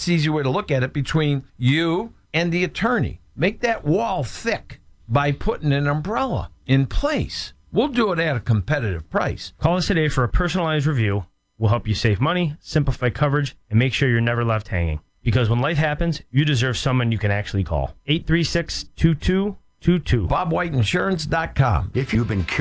That's the easy way to look at it between you and the attorney. Make that wall thick by putting an umbrella in place. We'll do it at a competitive price. Call us today for a personalized review. We'll help you save money, simplify coverage, and make sure you're never left hanging. Because when life happens, you deserve someone you can actually call. 836-2222. BobWhiteInsurance.com. If you've been